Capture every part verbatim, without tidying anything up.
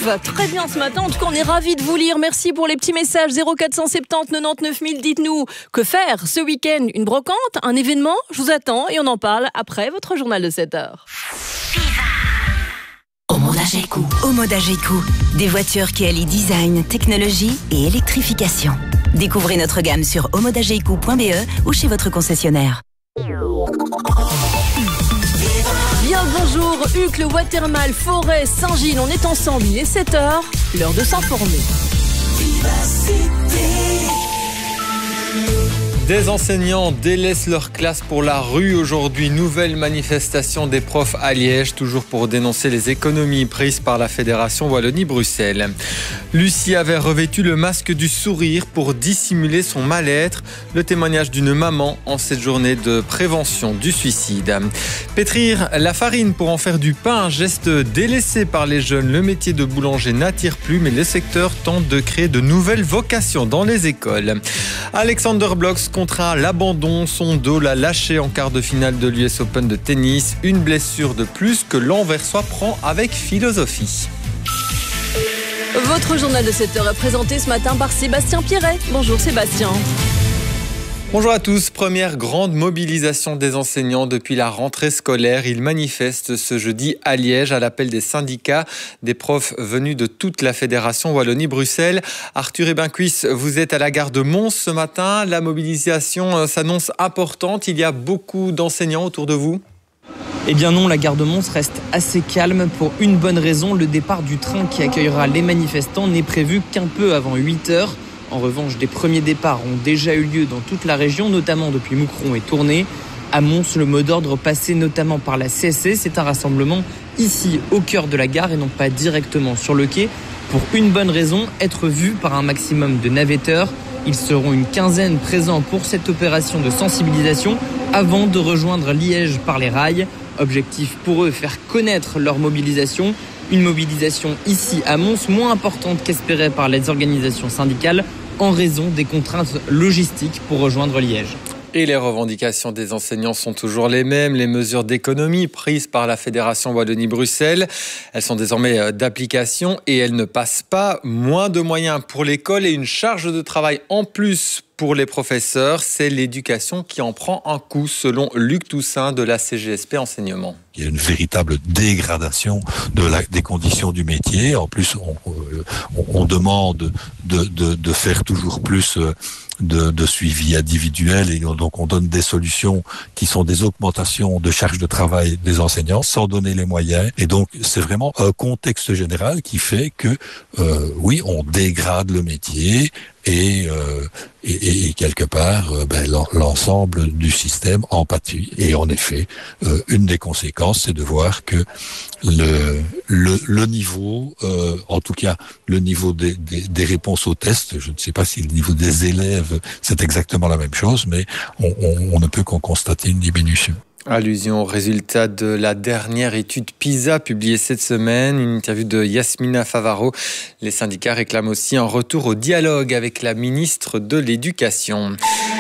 va très bien ce matin. En tout cas, on est ravis de vous lire. Merci pour les petits messages. zéro quatre cent soixante-dix quatre-vingt-neuf mille. Dites-nous, que faire ce week-end? Une brocante? Un événement? Je vous attends et on en parle après votre journal de sept heures. Omodageco. Omodageco. Des voitures qui allient design, technologie et électrification. Découvrez notre gamme sur omodageco point b e ou chez votre concessionnaire. Bien bonjour, Uccle, Watermal, Forêt, Saint-Gilles, on est ensemble, il est sept heures, l'heure de s'informer. Des enseignants délaissent leur classe pour la rue aujourd'hui. Nouvelle manifestation des profs à Liège, toujours pour dénoncer les économies prises par la Fédération Wallonie-Bruxelles. Lucie avait revêtu le masque du sourire pour dissimuler son mal-être. Le témoignage d'une maman en cette journée de prévention du suicide. Pétrir la farine pour en faire du pain, un geste délaissé par les jeunes. Le métier de boulanger n'attire plus, mais le secteur tente de créer de nouvelles vocations dans les écoles. Alexander Blocks contraint l'abandon, son dos l'a lâché en quart de finale de l'U S Open de tennis. Une blessure de plus que l'Anversois prend avec philosophie. Votre journal de sept heures est présenté ce matin par Sébastien Pierret. Bonjour Sébastien. Bonjour à tous. Première grande mobilisation des enseignants depuis la rentrée scolaire. Ils manifestent ce jeudi à Liège à l'appel des syndicats, des profs venus de toute la Fédération Wallonie-Bruxelles. Arthur Ebincuis, vous êtes à la gare de Mons ce matin. La mobilisation s'annonce importante. Il y a beaucoup d'enseignants autour de vous? Eh bien non, la gare de Mons reste assez calme pour une bonne raison. Le départ du train qui accueillera les manifestants n'est prévu qu'un peu avant huit heures. En revanche, des premiers départs ont déjà eu lieu dans toute la région, notamment depuis Moucron et Tournai. À Mons, le mot d'ordre passé notamment par la C S C, c'est un rassemblement ici au cœur de la gare et non pas directement sur le quai. Pour une bonne raison, être vu par un maximum de navetteurs. Ils seront une quinzaine présents pour cette opération de sensibilisation avant de rejoindre Liège par les rails. Objectif pour eux, faire connaître leur mobilisation. Une mobilisation ici à Mons moins importante qu'espérée par les organisations syndicales en raison des contraintes logistiques pour rejoindre Liège. Et les revendications des enseignants sont toujours les mêmes. Les mesures d'économie prises par la Fédération Wallonie-Bruxelles, elles sont désormais d'application et elles ne passent pas. Moins de moyens pour l'école et une charge de travail en plus pour les professeurs. C'est l'éducation qui en prend un coup, selon Luc Toussaint de la C G S P Enseignement. Il y a une véritable dégradation de la, des conditions du métier. En plus, on, on, on demande de, de, de faire toujours plus de, de suivi individuel et donc on donne des solutions qui sont des augmentations de charges de travail des enseignants sans donner les moyens. Et donc, c'est vraiment un contexte général qui fait que, euh, oui, on dégrade le métier. Et, euh, et, et quelque part, euh, ben, l'ensemble du système en pâtit. Et en effet, euh, une des conséquences, c'est de voir que le, le, le niveau, euh, en tout cas le niveau des, des, des réponses aux tests, je ne sais pas si le niveau des élèves, c'est exactement la même chose, mais on, on, on ne peut qu'en constater une diminution. Allusion au résultat de la dernière étude PISA publiée cette semaine, une interview de Yasmina Favaro. Les syndicats réclament aussi un retour au dialogue avec la ministre de l'Éducation.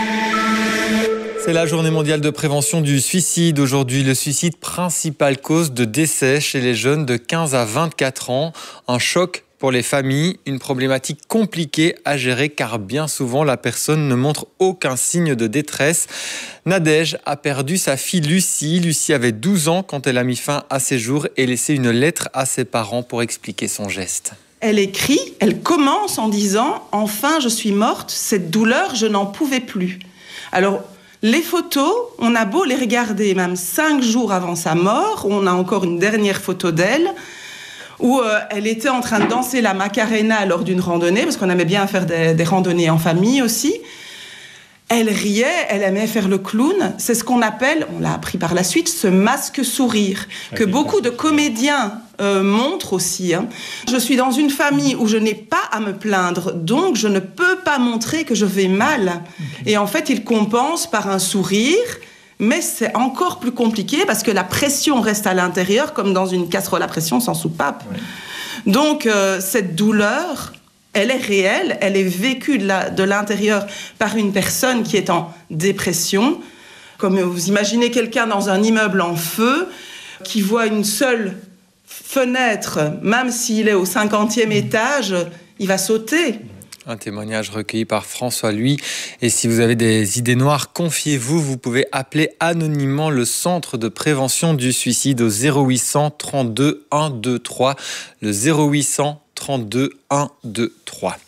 C'est la journée mondiale de prévention du suicide. Aujourd'hui, le suicide, principale cause de décès chez les jeunes de quinze à vingt-quatre ans. Un choc pour les familles, une problématique compliquée à gérer car bien souvent la personne ne montre aucun signe de détresse. Nadège a perdu sa fille Lucie. Lucie avait douze ans quand elle a mis fin à ses jours et laissé une lettre à ses parents pour expliquer son geste. Elle écrit, elle commence en disant « Enfin, je suis morte, cette douleur, je n'en pouvais plus ». Alors, les photos, on a beau les regarder, même cinq jours avant sa mort, on a encore une dernière photo d'elle, où euh, elle était en train de danser la Macarena lors d'une randonnée, parce qu'on aimait bien faire des, des randonnées en famille aussi. Elle riait, elle aimait faire le clown. C'est ce qu'on appelle, on l'a appris par la suite, ce masque sourire, que beaucoup de comédiens euh, montrent aussi. Hein. Je suis dans une famille où je n'ai pas à me plaindre, donc je ne peux pas montrer que je vais mal. Et en fait, il compense par un sourire. Mais c'est encore plus compliqué parce que la pression reste à l'intérieur, comme dans une casserole à pression sans soupape. Oui. Donc, euh, cette douleur, elle est réelle, elle est vécue de, la, de l'intérieur par une personne qui est en dépression. Comme vous imaginez quelqu'un dans un immeuble en feu, qui voit une seule fenêtre, même s'il est au cinquantième étage, il va sauter. Un témoignage recueilli par François Louis. Et si vous avez des idées noires, confiez-vous. Vous pouvez appeler anonymement le centre de prévention du suicide au zéro huit cent trente-deux cent vingt-trois. Le zéro huit cent trente-deux cent vingt-trois.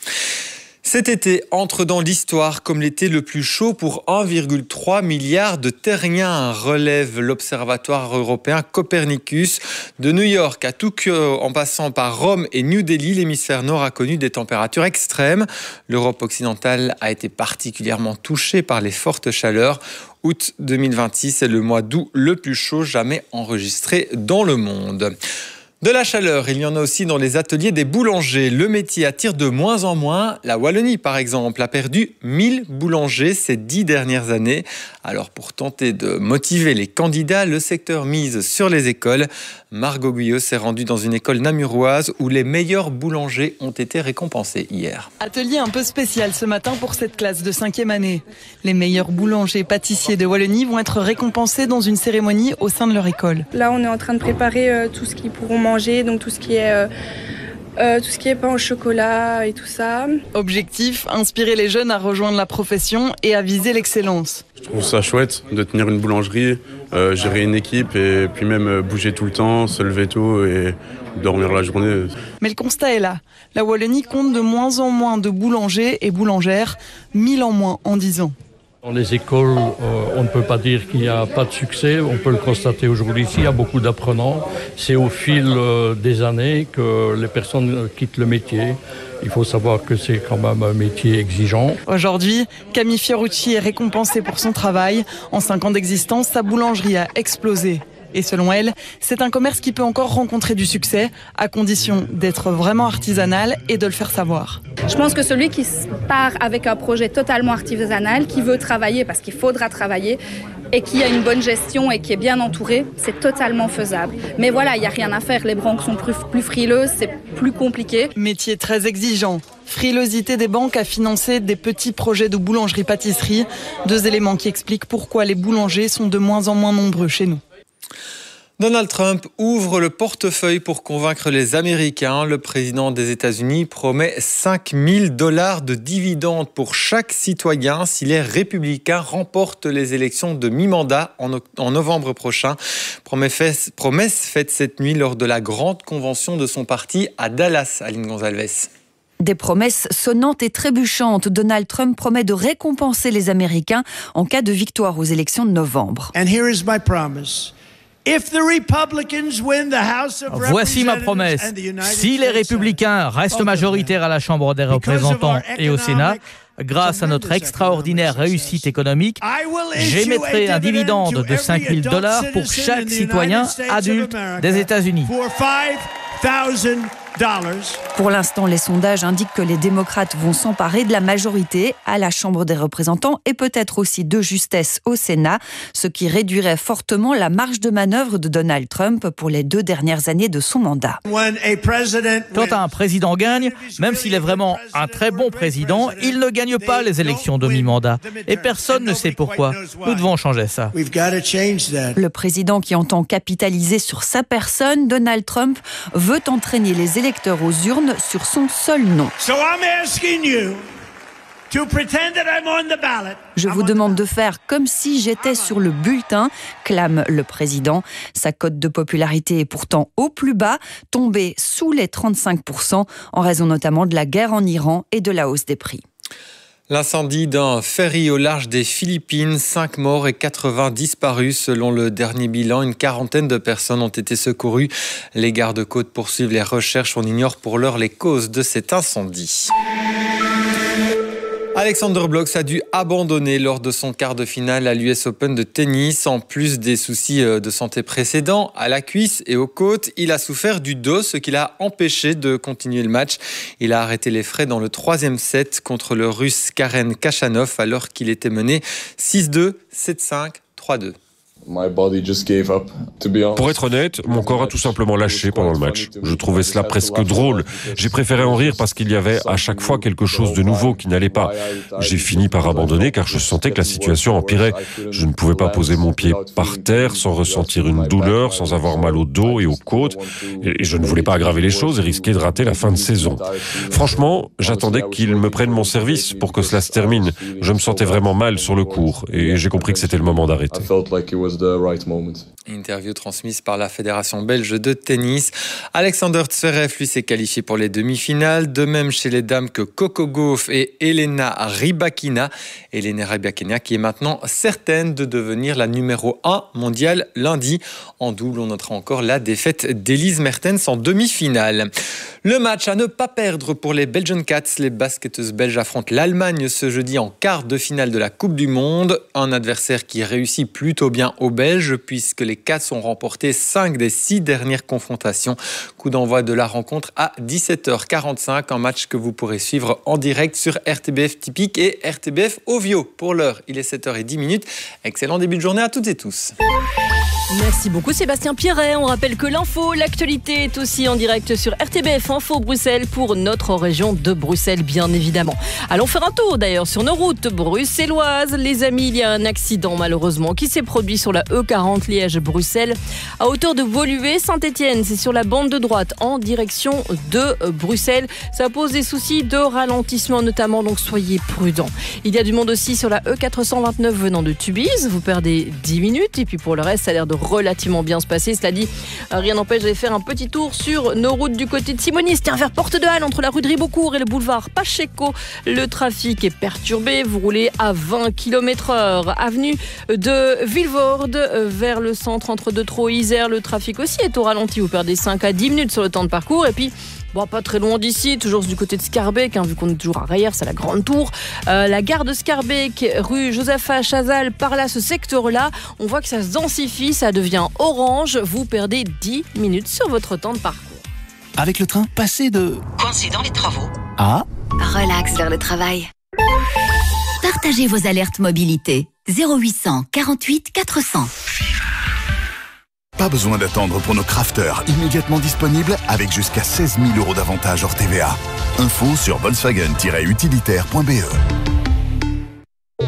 Cet été entre dans l'histoire comme l'été le plus chaud pour un virgule trois milliard de terriens, relève l'Observatoire européen Copernicus. De New York à Tokyo, en passant par Rome et New Delhi, l'hémisphère nord a connu des températures extrêmes. L'Europe occidentale a été particulièrement touchée par les fortes chaleurs. Août deux mille vingt-six est le mois d'août le plus chaud jamais enregistré dans le monde. De la chaleur, il y en a aussi dans les ateliers des boulangers. Le métier attire de moins en moins. La Wallonie, par exemple, a perdu mille boulangers ces dix dernières années. Alors, pour tenter de motiver les candidats, le secteur mise sur les écoles. Margot Guyot s'est rendue dans une école namuroise où les meilleurs boulangers ont été récompensés hier. Atelier un peu spécial ce matin pour cette classe de cinquième année. Les meilleurs boulangers pâtissiers de Wallonie vont être récompensés dans une cérémonie au sein de leur école. Là, on est en train de préparer euh, tout ce qu'ils pourront manger, donc tout ce qui est... Euh Euh, tout ce qui est pain au chocolat et tout ça. Objectif, inspirer les jeunes à rejoindre la profession et à viser l'excellence. Je trouve ça chouette de tenir une boulangerie, euh, gérer une équipe et puis même bouger tout le temps, se lever tôt et dormir la journée. Mais le constat est là. La Wallonie compte de moins en moins de boulangers et boulangères, mille en moins en dix ans. Dans les écoles, euh, on ne peut pas dire qu'il n'y a pas de succès. On peut le constater aujourd'hui ici. Il y a beaucoup d'apprenants. C'est au fil euh, des années que les personnes quittent le métier. Il faut savoir que c'est quand même un métier exigeant. Aujourd'hui, Camille Fiorucci est récompensée pour son travail. En cinq ans d'existence, sa boulangerie a explosé. Et selon elle, c'est un commerce qui peut encore rencontrer du succès, à condition d'être vraiment artisanal et de le faire savoir. Je pense que celui qui part avec un projet totalement artisanal, qui veut travailler parce qu'il faudra travailler, et qui a une bonne gestion et qui est bien entouré, c'est totalement faisable. Mais voilà, il n'y a rien à faire. Les banques sont plus, plus frileuses, c'est plus compliqué. Métier très exigeant. Frilosité des banques à financer des petits projets de boulangerie-pâtisserie. Deux éléments qui expliquent pourquoi les boulangers sont de moins en moins nombreux chez nous. Donald Trump ouvre le portefeuille pour convaincre les Américains. Le président des États-Unis promet cinq mille dollars de dividendes pour chaque citoyen si les républicains remportent les élections de mi-mandat en, en novembre prochain. Promesse, promesse faite cette nuit lors de la grande convention de son parti à Dallas, Aline Gonzalez. Des promesses sonnantes et trébuchantes. Donald Trump promet de récompenser les Américains en cas de victoire aux élections de novembre. And here is my promise. Voici ma promesse. Si les républicains restent majoritaires à la Chambre des représentants et au Sénat, grâce à notre extraordinaire réussite économique, j'émettrai un dividende de cinq mille dollars pour chaque citoyen adulte des États-Unis. Pour l'instant, les sondages indiquent que les démocrates vont s'emparer de la majorité à la Chambre des représentants et peut-être aussi de justesse au Sénat, ce qui réduirait fortement la marge de manœuvre de Donald Trump pour les deux dernières années de son mandat. Quand un président gagne, même s'il est vraiment un très bon président, il ne gagne pas les élections de mi-mandat. Et personne ne sait pourquoi. Nous devons changer ça. Le président qui entend capitaliser sur sa personne, Donald Trump, veut entraîner les électeurs aux urnes sur son seul nom. Je vous demande de faire comme si j'étais sur le bulletin, clame le président. Sa cote de popularité est pourtant au plus bas, tombée sous les trente-cinq pour cent, en raison notamment de la guerre en Iran et de la hausse des prix. L'incendie d'un ferry au large des Philippines, cinq morts et quatre-vingts disparus selon le dernier bilan. Une quarantaine de personnes ont été secourues. Les gardes-côtes poursuivent les recherches. On ignore pour l'heure les causes de cet incendie. Alexander Blok a dû abandonner lors de son quart de finale à l'U S Open de tennis. En plus des soucis de santé précédents, à la cuisse et aux côtes, il a souffert du dos, ce qui l'a empêché de continuer le match. Il a arrêté les frais dans le troisième set contre le Russe Karen Khachanov alors qu'il était mené six deux, sept cinq, trois deux. Pour être honnête, mon corps a tout simplement lâché pendant le match. Je trouvais cela presque drôle. J'ai préféré en rire parce qu'il y avait à chaque fois quelque chose de nouveau qui n'allait pas. J'ai fini par abandonner car je sentais que la situation empirait. Je ne pouvais pas poser mon pied par terre sans ressentir une douleur, sans avoir mal au dos et aux côtes. Et je ne voulais pas aggraver les choses et risquer de rater la fin de saison. Franchement, j'attendais qu'ils me prennent mon service pour que cela se termine. Je me sentais vraiment mal sur le court et j'ai compris que c'était le moment d'arrêter. Interview transmise par la Fédération belge de tennis. Alexander Zverev, lui, s'est qualifié pour les demi-finales. De même chez les dames que Coco Gauff et Elena Rybakina. Elena Rybakina qui est maintenant certaine de devenir la numéro un mondiale lundi. En double, on notera encore la défaite d'Elise Mertens en demi-finale. Le match à ne pas perdre pour les Belgian Cats. Les basketteuses belges affrontent l'Allemagne ce jeudi en quart de finale de la Coupe du Monde. Un adversaire qui réussit plutôt bien aux Belges puisque les Cats ont remporté cinq des six dernières confrontations. Coup d'envoi de la rencontre à dix-sept heures quarante-cinq. Un match que vous pourrez suivre en direct sur R T B F Typique et R T B F Ovio. Pour l'heure, il est sept heures dix. Excellent début de journée à toutes et tous. Merci beaucoup Sébastien Pierret. On rappelle que l'info, l'actualité est aussi en direct sur R T B F Info Bruxelles pour notre région de Bruxelles, bien évidemment. Allons faire un tour d'ailleurs sur nos routes bruxelloises. Les amis, il y a un accident malheureusement qui s'est produit sur la E quarante Liège-Bruxelles à hauteur de Woluwe-Saint-Étienne. C'est sur la bande de droite en direction de Bruxelles. Ça pose des soucis de ralentissement notamment, donc soyez prudents. Il y a du monde aussi sur la E quatre cent vingt-neuf venant de Tubize. Vous perdez dix minutes et puis pour le reste, ça a l'air de relativement bien se passer. Cela dit, rien n'empêche d'aller faire un petit tour sur nos routes du côté de Simonis. Tiens, vers Porte de Halle, entre la rue de Ribeaucourt et le boulevard Pacheco, le trafic est perturbé. Vous roulez à vingt kilomètres heure. Avenue de Vilvoorde vers le centre entre De Troo et Isère. Le trafic aussi est au ralenti. Vous perdez cinq à dix minutes sur le temps de parcours. Et puis, bon, pas très loin d'ici, toujours du côté de Scarbeck, hein, vu qu'on est toujours à Rayères, c'est la grande tour. Euh, la gare de Scarbeck, rue Josaphat Chazal, par là, ce secteur-là, on voit que ça se densifie, ça devient orange. Vous perdez dix minutes sur votre temps de parcours. Avec le train, passez de... Coincé dans les travaux. Ah. Relax vers le travail. Partagez vos alertes mobilité. zéro huit cent quarante-huit quatre cents. Pas besoin d'attendre pour nos crafters, immédiatement disponibles avec jusqu'à seize mille euros d'avantage hors T V A. Info sur volkswagen tiret utilitaire point b e.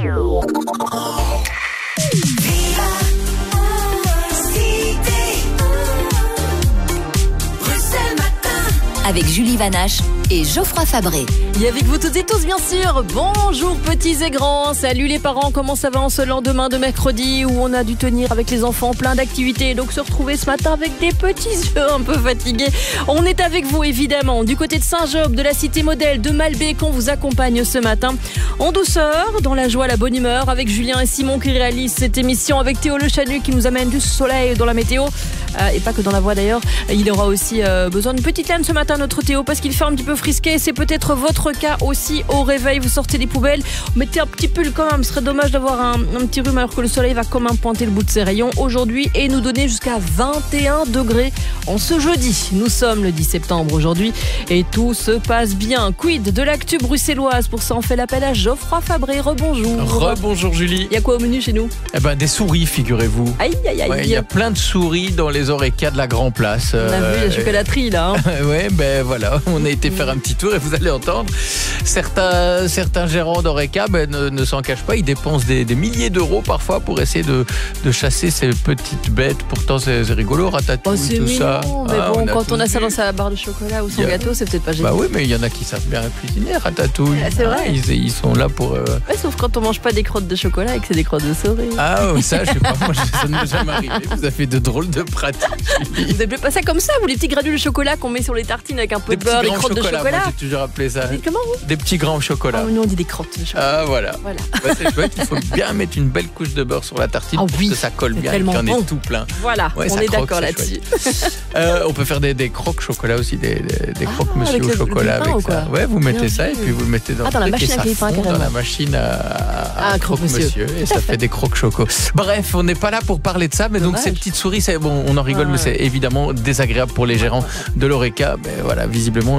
Avec Julie Vanache et Geoffroy Fabré. Et avec vous toutes et tous, bien sûr. Bonjour petits et grands. Salut les parents. Comment ça va en ce lendemain de mercredi où on a dû tenir avec les enfants plein d'activités. Donc se retrouver ce matin avec des petits yeux un peu fatigués. On est avec vous évidemment du côté de Saint-Job, de la Cité Modèle, de Malbec. On vous accompagne ce matin en douceur, dans la joie, la bonne humeur, avec Julien et Simon qui réalisent cette émission, avec Théo Le Chanu qui nous amène du soleil dans la météo euh, et pas que dans la voix d'ailleurs. Il aura aussi euh, besoin d'une petite laine ce matin, notre Théo, parce qu'il fait un petit peu frisqué. C'est peut-être votre cas aussi au réveil. Vous sortez les poubelles, mettez un petit pull quand même. Ce serait dommage d'avoir un, un petit rhume alors que le soleil va quand même pointer le bout de ses rayons aujourd'hui et nous donner jusqu'à vingt et un degrés en ce jeudi. Nous sommes le dix septembre aujourd'hui et tout se passe bien. Quid de l'actu bruxelloise? Pour ça, on fait l'appel à Geoffroy Fabré. Rebonjour. Rebonjour Julie. Il y a quoi au menu chez nous? Eh ben, des souris, figurez-vous. Aïe, aïe, aïe. Ouais, il y a plein de souris dans les oreca de la Grand Place. On a euh, vu la chocolaterie là. Hein. Ouais, ben voilà, on a été faire un petit tour et vous allez entendre certains, certains gérants d'oreca ben, ne, ne s'en cachent pas. Ils dépensent des, des milliers d'euros parfois pour essayer de, de chasser ces petites bêtes. Pourtant, c'est, c'est rigolo, ratatouille, oh, c'est tout mignon, ça. Mais ah, bon, on quand on a ça vu. dans sa barre de chocolat ou son a... gâteau, c'est peut-être pas génial. Bah oui, mais il y en a qui savent bien cuisiner, ratatouille. Ah, c'est vrai. Ah, ils, ils sont là pour. Euh... Ouais, sauf quand on mange pas des crottes de chocolat et que c'est des crottes de souris. Ah, ça, je sais pas. Moi, ça ne m'est jamais arrivé. Vous avez fait de drôles de pratiques. Vous appelez pas ça comme ça, vous, les petits granules de chocolat qu'on met sur les tartines avec un peu de beurre, les crottes de chocolat? Moi, j'ai toujours appelé ça. Dites comment vous? Des petits grands chocolats. Ah, nous on dit des crottes de chocolat. Ah, voilà. Voilà. Ouais, c'est chouette. Il faut bien mettre une belle couche de beurre sur la tartine oh, pour oui. que ça colle bien et qu'il y en ait tout plein. Voilà, ouais, on est croque, d'accord là-dessus. euh, on peut faire des, des croques chocolat aussi, des, des, des croques ah, monsieur au le, chocolat le avec ça. Ouais, vous mettez bien ça vu. Et puis vous le mettez dans, ah, dans la machine à fond dans la machine à, à, à croque monsieur. monsieur et ça fait des croques choco. Bref, on n'est pas là pour parler de ça, mais Dommage. donc ces petites souris, c'est bon, on en rigole, ah, mais c'est évidemment désagréable pour les gérants de l'oreca. Mais voilà, visiblement, on n'y peut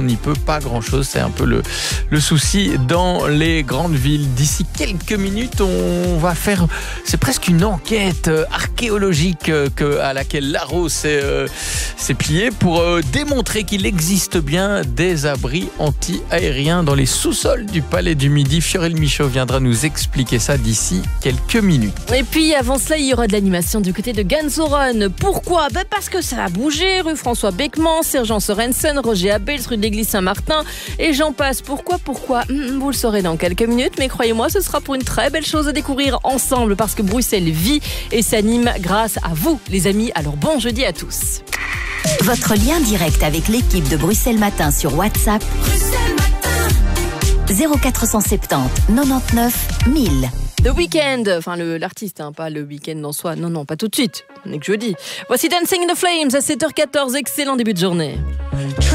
pas grand-chose. C'est un peu le, le souci dans les grandes villes. D'ici quelques minutes, on va faire... C'est presque une enquête archéologique que, à laquelle Laro s'est, euh, s'est plié pour euh, démontrer qu'il existe bien des abris anti-aériens dans les sous-sols du Palais du Midi. Fiorel Michaud viendra nous expliquer ça d'ici quelques minutes. Et puis avant cela, il y aura de l'animation du côté de Gansoron. Pourquoi ? Ben parce que ça a bougé. Rue François Beckman, Sergent Sorensen, Roger Abels, rue de l'Église Saint-Martin et j'en passe. Pourquoi ? Pourquoi ? Vous le saurez dans quelques minutes, mais croyez-moi, ce sera pour une très belle chose à découvrir ensemble parce que Bruxelles vit et s'anime grâce à vous, les amis. Alors bon jeudi à tous. Votre lien direct avec l'équipe de Bruxelles Matin sur WhatsApp. Bruxelles Matin. zéro quatre cent soixante-dix quatre-vingt-dix-neuf mille. The Weeknd, enfin le, l'artiste, hein, pas le week-end en soi. Non, non, pas tout de suite. On est que jeudi. Voici Dancing in the Flames à sept heures quatorze. Excellent début de journée.